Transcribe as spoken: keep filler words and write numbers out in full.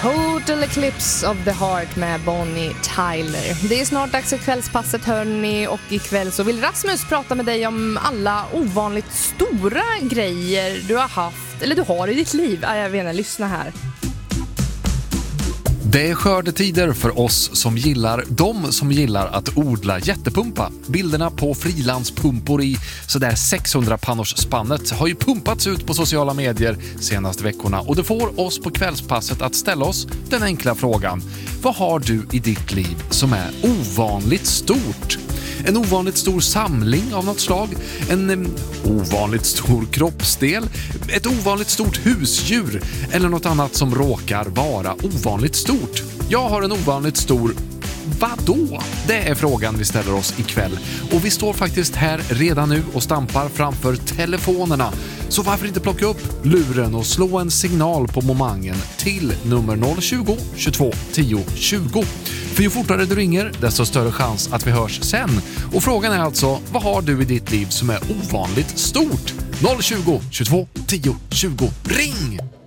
Total Eclipse of the Heart med Bonnie Tyler. Det är snart dags för kvällspasset, hörni, och ikväll så vill Rasmus prata med dig om alla ovanligt stora grejer du har haft, eller du har i ditt liv. Jag vet inte, lyssna här. Det är skördetider för oss som gillar, de som gillar att odla jättepumpa. Bilderna på frilanspumpor i sådär sexhundra pannors spannet har ju pumpats ut på sociala medier senaste veckorna, och det får oss på kvällspasset att ställa oss den enkla frågan: vad har du i ditt liv som är ovanligt stort? En ovanligt stor samling av något slag, en um, ovanligt stor kroppsdel, ett ovanligt stort husdjur eller något annat som råkar vara ovanligt stort. Jag har en ovanligt stor... Vadå? Det är frågan vi ställer oss ikväll. Och vi står faktiskt här redan nu och stampar framför telefonerna. Så varför inte plocka upp luren och slå en signal på momangen till nummer noll tjugo, tjugotvå, tio, tjugo. För ju fortare du ringer, desto större chans att vi hörs sen. Och frågan är alltså, vad har du i ditt liv som är ovanligt stort? noll tjugo, tjugotvå, tio, tjugo. Ring!